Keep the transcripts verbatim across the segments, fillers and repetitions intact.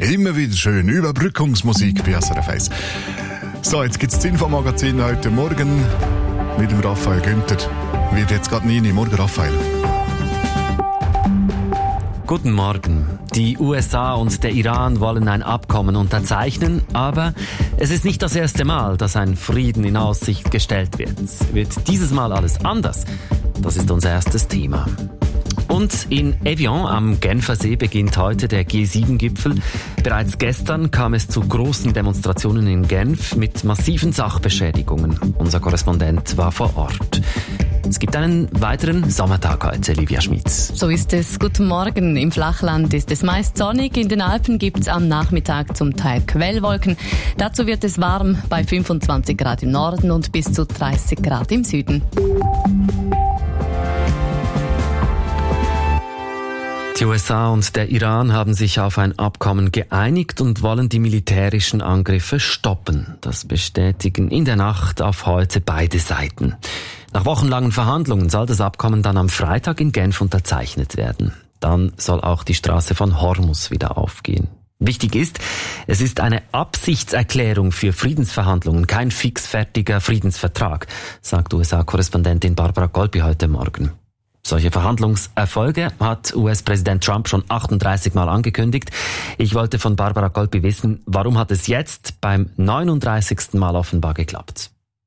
Immer wieder schön. Überbrückungsmusik bei S R F eins. So, jetzt gibt's das Infomagazin heute Morgen mit dem Raphael Günther. Wird jetzt gerade neun Uhr. Morgen, Raphael. Guten Morgen. Die U S A und der Iran wollen ein Abkommen unterzeichnen, aber es ist nicht das erste Mal, dass ein Frieden in Aussicht gestellt wird. Wird dieses Mal alles anders? Das ist unser erstes Thema. Und in Evian am Genfersee beginnt heute der G sieben Gipfel. Bereits gestern kam es zu großen Demonstrationen in Genf mit massiven Sachbeschädigungen. Unser Korrespondent war vor Ort. Es gibt einen weiteren Sommertag heute, Livia Schmitz. So ist es. Guten Morgen. Im Flachland ist es meist sonnig. In den Alpen gibt es am Nachmittag zum Teil Quellwolken. Dazu wird es warm bei fünfundzwanzig Grad im Norden und bis zu dreißig Grad im Süden. Die U S A und der Iran haben sich auf ein Abkommen geeinigt und wollen die militärischen Angriffe stoppen. Das bestätigen in der Nacht auf heute beide Seiten. Nach wochenlangen Verhandlungen soll das Abkommen dann am Freitag in Genf unterzeichnet werden. Dann soll auch die Straße von Hormuz wieder aufgehen. Wichtig ist, es ist eine Absichtserklärung für Friedensverhandlungen, kein fixfertiger Friedensvertrag, sagt U S A-Korrespondentin Barbara Golbi heute Morgen. Solche Verhandlungserfolge hat U S-Präsident Trump schon achtunddreißig Mal angekündigt. Ich wollte von Barbara Golbi wissen, warum hat es jetzt beim neununddreißigsten Mal offenbar geklappt?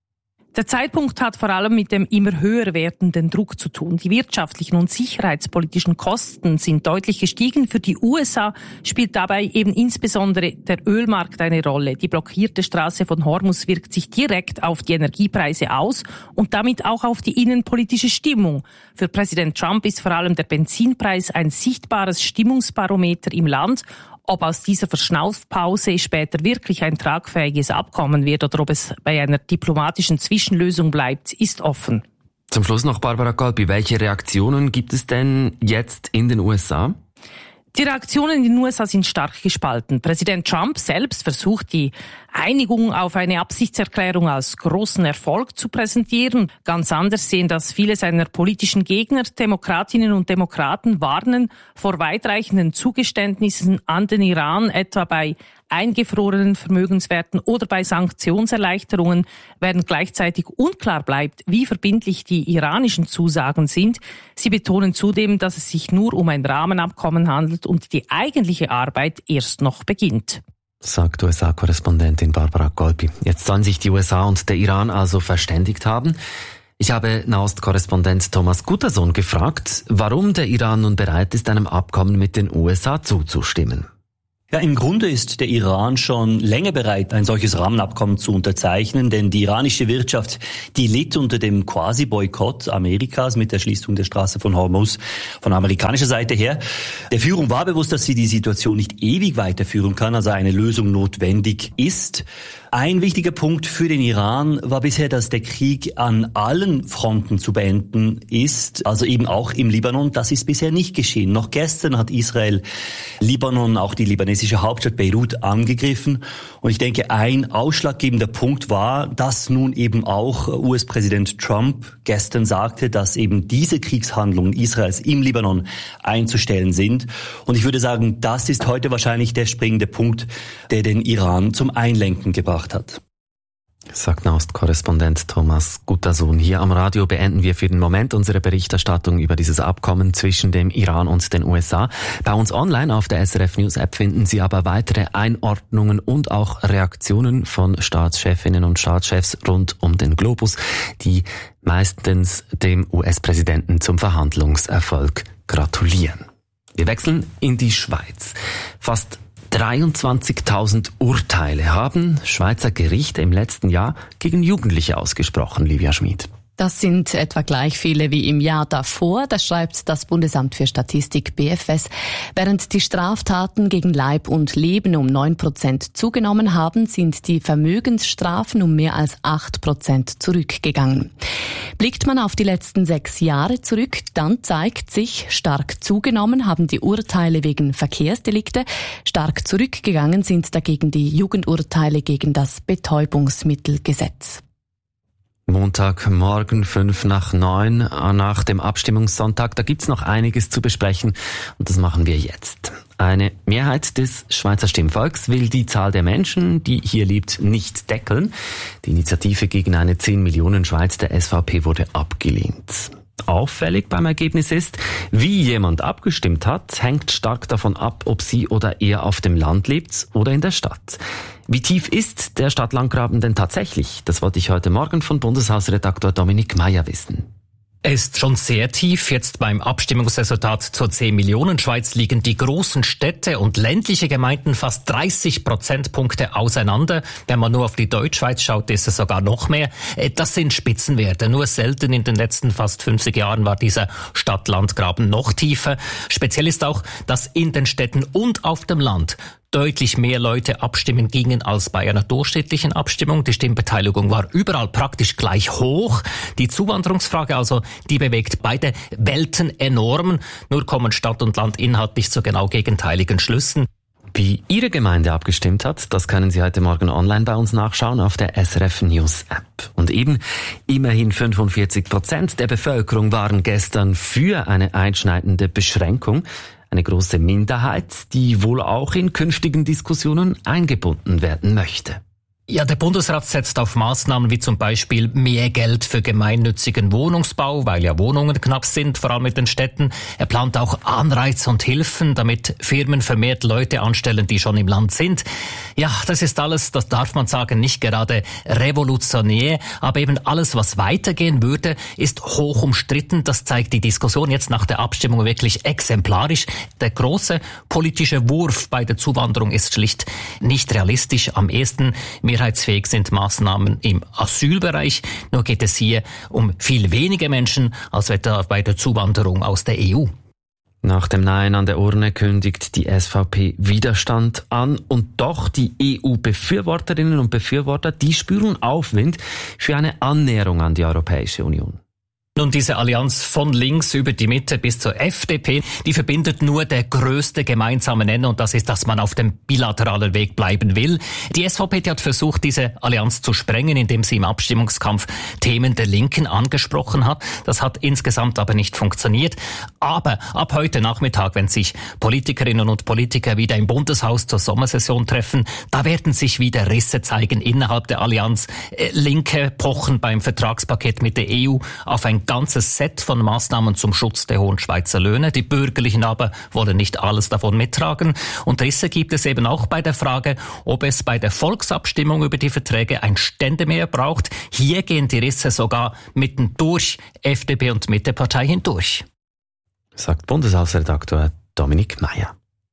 Der Zeitpunkt hat vor allem mit dem immer höher werdenden Druck zu tun. Die wirtschaftlichen und sicherheitspolitischen Kosten sind deutlich gestiegen. Für die U S A spielt dabei eben insbesondere der Ölmarkt eine Rolle. Die blockierte Straße von Hormuz wirkt sich direkt auf die Energiepreise aus und damit auch auf die innenpolitische Stimmung. Für Präsident Trump ist vor allem der Benzinpreis ein sichtbares Stimmungsbarometer im Land. Ob aus dieser Verschnaufpause später wirklich ein tragfähiges Abkommen wird oder ob es bei einer diplomatischen Zwischenlösung bleibt, ist offen. Zum Schluss noch, Barbara Golbi, welche Reaktionen gibt es denn jetzt in den U S A? Die Reaktionen in den U S A sind stark gespalten. Präsident Trump selbst versucht, die Einigung auf eine Absichtserklärung als großen Erfolg zu präsentieren. Ganz anders sehen das viele seiner politischen Gegner. Demokratinnen und Demokraten warnen vor weitreichenden Zugeständnissen an den Iran, etwa bei eingefrorenen Vermögenswerten oder bei Sanktionserleichterungen, während gleichzeitig unklar bleibt, wie verbindlich die iranischen Zusagen sind. Sie betonen zudem, dass es sich nur um ein Rahmenabkommen handelt und die eigentliche Arbeit erst noch beginnt. Sagt U S A-Korrespondentin Barbara Golbi. Jetzt sollen sich die U S A und der Iran also verständigt haben. Ich habe Nahost-Korrespondent Thomas Guttersohn gefragt, warum der Iran nun bereit ist, einem Abkommen mit den U S A zuzustimmen. Ja, im Grunde ist der Iran schon länger bereit, ein solches Rahmenabkommen zu unterzeichnen, denn die iranische Wirtschaft, die litt unter dem Quasi-Boykott Amerikas mit der Schließung der Straße von Hormuz von amerikanischer Seite her. Der Führung war bewusst, dass sie die Situation nicht ewig weiterführen kann, also eine Lösung notwendig ist. Ein wichtiger Punkt für den Iran war bisher, dass der Krieg an allen Fronten zu beenden ist, also eben auch im Libanon. Das ist bisher nicht geschehen. Noch gestern hat Israel Libanon, auch die libanesische Hauptstadt Beirut, angegriffen. Und ich denke, ein ausschlaggebender Punkt war, dass nun eben auch U S-Präsident Trump gestern sagte, dass eben diese Kriegshandlungen Israels im Libanon einzustellen sind. Und ich würde sagen, das ist heute wahrscheinlich der springende Punkt, der den Iran zum Einlenken gebracht hat. Sagt Nahost-Korrespondent Thomas Guttersohn. Hier am Radio beenden wir für den Moment unsere Berichterstattung über dieses Abkommen zwischen dem Iran und den U S A. Bei uns online auf der S R F News App finden Sie aber weitere Einordnungen und auch Reaktionen von Staatschefinnen und Staatschefs rund um den Globus, die meistens dem U S-Präsidenten zum Verhandlungserfolg gratulieren. Wir wechseln in die Schweiz. Fast dreiundzwanzigtausend Urteile haben Schweizer Gerichte im letzten Jahr gegen Jugendliche ausgesprochen, Livia Schmid. Das sind etwa gleich viele wie im Jahr davor, das schreibt das Bundesamt für Statistik B F S. Während die Straftaten gegen Leib und Leben um neun Prozent zugenommen haben, sind die Vermögensstrafen um mehr als acht Prozent zurückgegangen. Blickt man auf die letzten sechs Jahre zurück, dann zeigt sich, stark zugenommen haben die Urteile wegen Verkehrsdelikte, stark zurückgegangen sind dagegen die Jugendurteile gegen das Betäubungsmittelgesetz. Montagmorgen, fünf nach neun, nach dem Abstimmungssonntag. Da gibt's noch einiges zu besprechen und das machen wir jetzt. Eine Mehrheit des Schweizer Stimmvolks will die Zahl der Menschen, die hier lebt, nicht deckeln. Die Initiative gegen eine zehn Millionen Schweiz der S V P wurde abgelehnt. Auffällig beim Ergebnis ist, wie jemand abgestimmt hat, hängt stark davon ab, ob sie oder er auf dem Land lebt oder in der Stadt. Wie tief ist der Stadt-Land-Graben denn tatsächlich? Das wollte ich heute Morgen von Bundeshausredaktor Dominik Meyer wissen. Er ist schon sehr tief. Jetzt beim Abstimmungsresultat zur zehn Millionen Schweiz liegen die großen Städte und ländliche Gemeinden fast dreißig Prozentpunkte auseinander. Wenn man nur auf die Deutschschweiz schaut, ist es sogar noch mehr. Das sind Spitzenwerte. Nur selten in den letzten fast fünfzig Jahren war dieser Stadt-Land-Graben noch tiefer. Speziell ist auch, dass in den Städten und auf dem Land deutlich mehr Leute abstimmen gingen als bei einer durchschnittlichen Abstimmung. Die Stimmbeteiligung war überall praktisch gleich hoch. Die Zuwanderungsfrage also, die bewegt beide Welten enorm. Nur kommen Stadt und Land inhaltlich zu genau gegenteiligen Schlüssen. Wie Ihre Gemeinde abgestimmt hat, das können Sie heute Morgen online bei uns nachschauen auf der S R F News App. Und eben, immerhin fünfundvierzig Prozent der Bevölkerung waren gestern für eine einschneidende Beschränkung. Eine große Minderheit, die wohl auch in künftigen Diskussionen eingebunden werden möchte. Ja, der Bundesrat setzt auf Maßnahmen wie zum Beispiel mehr Geld für gemeinnützigen Wohnungsbau, weil ja Wohnungen knapp sind, vor allem in den Städten. Er plant auch Anreize und Hilfen, damit Firmen vermehrt Leute anstellen, die schon im Land sind. Ja, das ist alles, das darf man sagen, nicht gerade revolutionär, aber eben alles, was weitergehen würde, ist hoch umstritten. Das zeigt die Diskussion jetzt nach der Abstimmung wirklich exemplarisch. Der große politische Wurf bei der Zuwanderung ist schlicht nicht realistisch. Am ehesten mehrheitsfähig sind Maßnahmen im Asylbereich. Nur geht es hier um viel weniger Menschen als etwa bei der Zuwanderung aus der E U. Nach dem Nein an der Urne kündigt die S V P Widerstand an und doch die E U-Befürworterinnen und Befürworter, die spüren Aufwind für eine Annäherung an die Europäische Union. Nun, diese Allianz von links über die Mitte bis zur F D P, die verbindet nur der größte gemeinsame Nenner und das ist, dass man auf dem bilateralen Weg bleiben will. Die S V P, die hat versucht, diese Allianz zu sprengen, indem sie im Abstimmungskampf Themen der Linken angesprochen hat. Das hat insgesamt aber nicht funktioniert. Aber ab heute Nachmittag, wenn sich Politikerinnen und Politiker wieder im Bundeshaus zur Sommersession treffen, da werden sich wieder Risse zeigen innerhalb der Allianz. Linke pochen beim Vertragspaket mit der E U auf ein ganzes Set von Maßnahmen zum Schutz der hohen Schweizer Löhne. Die Bürgerlichen aber wollen nicht alles davon mittragen. Und Risse gibt es eben auch bei der Frage, ob es bei der Volksabstimmung über die Verträge ein Ständemehr braucht. Hier gehen die Risse sogar mitten durch F D P und Mittepartei hindurch. Sagt Bundeshausredaktor Dominik Meyer.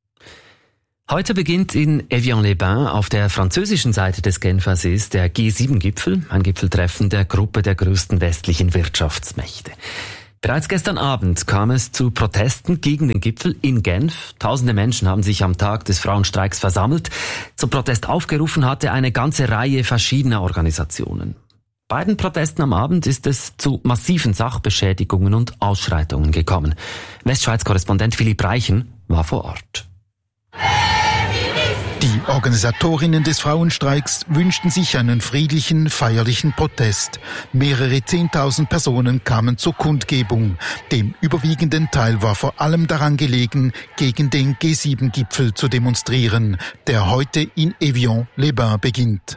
Heute beginnt in Evian-les-Bains auf der französischen Seite des Genfer Sees der G sieben Gipfel, ein Gipfeltreffen der Gruppe der größten westlichen Wirtschaftsmächte. Bereits gestern Abend kam es zu Protesten gegen den Gipfel in Genf. Tausende Menschen haben sich am Tag des Frauenstreiks versammelt. Zum Protest aufgerufen hatte eine ganze Reihe verschiedener Organisationen. Bei den Protesten am Abend ist es zu massiven Sachbeschädigungen und Ausschreitungen gekommen. Westschweiz-Korrespondent Philipp Reichen war vor Ort. Die Organisatorinnen des Frauenstreiks wünschten sich einen friedlichen, feierlichen Protest. Mehrere Zehntausend Personen kamen zur Kundgebung. Dem überwiegenden Teil war vor allem daran gelegen, gegen den G sieben Gipfel zu demonstrieren, der heute in Evian-les-Bains beginnt.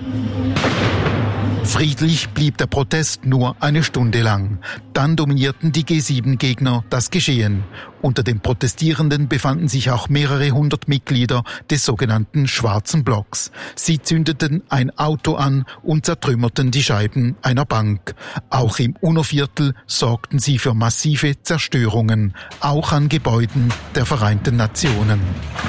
Friedlich blieb der Protest nur eine Stunde lang. Dann dominierten die G sieben Gegner das Geschehen. Unter den Protestierenden befanden sich auch mehrere hundert Mitglieder des sogenannten Schwarzen Blocks. Sie zündeten ein Auto an und zertrümmerten die Scheiben einer Bank. Auch im UNO-Viertel sorgten sie für massive Zerstörungen, auch an Gebäuden der Vereinten Nationen.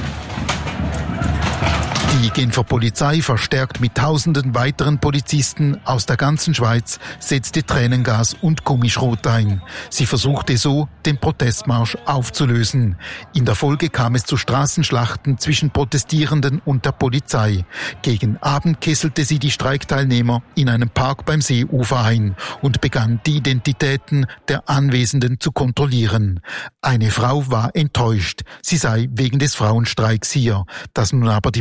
Die Genfer Polizei, verstärkt mit tausenden weiteren Polizisten aus der ganzen Schweiz, setzte Tränengas und Gummischrot ein. Sie versuchte so, den Protestmarsch aufzulösen. In der Folge kam es zu Straßenschlachten zwischen Protestierenden und der Polizei. Gegen Abend kesselte sie die Streikteilnehmer in einem Park beim Seeufer ein und begann, die Identitäten der Anwesenden zu kontrollieren. Eine Frau war enttäuscht. Sie sei wegen des Frauenstreiks hier. Dass nun aber die Polizei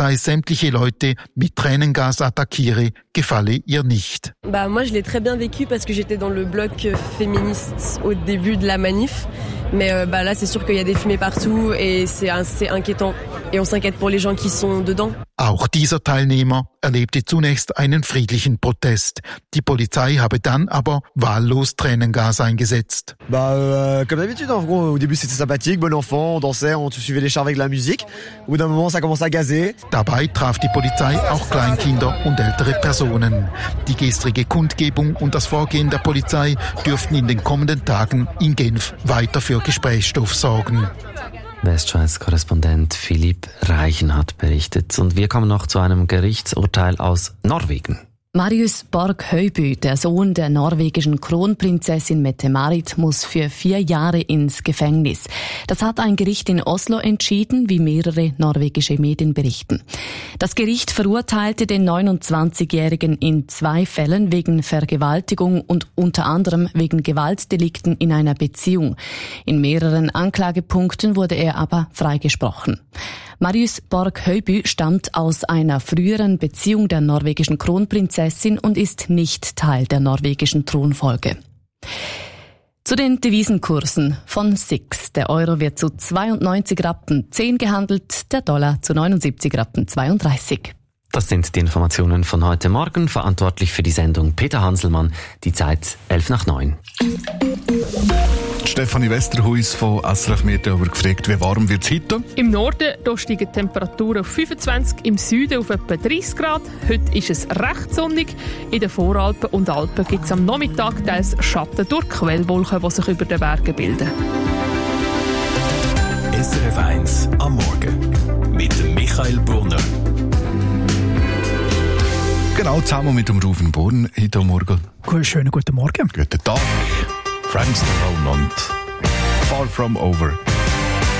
Polizei sämtliche Leute mit Tränengas attackiere, gefalle ihr nicht. Bah moi je l'ai très bien vécu parce que j'étais dans le bloc féministe au début de la manif. Mais euh, bah là c'est sûr qu'il y a des fumées partout et c'est c'est inquiétant et on s'inquiète pour les gens qui sont dedans. Auch dieser Teilnehmer erlebte zunächst einen friedlichen Protest. Die Polizei habe dann aber wahllos Tränengas eingesetzt. Bah euh, comme d'habitude en gros, au début c'était sympathique, bon enfant, on dansait, on suivait les chars avec de la musique. Au bout d'un moment ça commence à gazer. Dabei traf die Polizei auch Kleinkinder und ältere Personen. Die gestrige Kundgebung und das Vorgehen der Polizei dürften in den kommenden Tagen in Genf weiter für Gesprächsstoff sorgen. Westschweiz-Korrespondent Philipp Reichenhardt berichtet. Und wir kommen noch zu einem Gerichtsurteil aus Norwegen. Marius Borg-Høiby, der Sohn der norwegischen Kronprinzessin Mette-Marit, muss für vier Jahre ins Gefängnis. Das hat ein Gericht in Oslo entschieden, wie mehrere norwegische Medien berichten. Das Gericht verurteilte den neunundzwanzigjährigen in zwei Fällen wegen Vergewaltigung und unter anderem wegen Gewaltdelikten in einer Beziehung. In mehreren Anklagepunkten wurde er aber freigesprochen. Marius Borg-Høiby stammt aus einer früheren Beziehung der norwegischen Kronprinzessin und ist nicht Teil der norwegischen Thronfolge. Zu den Devisenkursen von S I X. Der Euro wird zu zweiundneunzig Rappen zehn gehandelt, der Dollar zu neunundsiebzig Rappen zweiunddreißig. Das sind die Informationen von heute Morgen. Verantwortlich für die Sendung Peter Hanselmann. Die Zeit elf nach neun. Stefanie Westerhuis von S R F Meteo gefragt, wie warm wird es heute? Im Norden da steigen die Temperaturen auf fünfundzwanzig, im Süden auf etwa dreißig Grad. Heute ist es recht sonnig. In den Voralpen und Alpen gibt es am Nachmittag teils Schatten durch Quellwolken, die sich über den Bergen bilden. S R F eins am Morgen mit dem Michael Brunner. Genau, zusammen mit dem Rufen Born heute Morgen. Schönen guten Morgen. Guten Tag. Frank Stallone und Far From Over.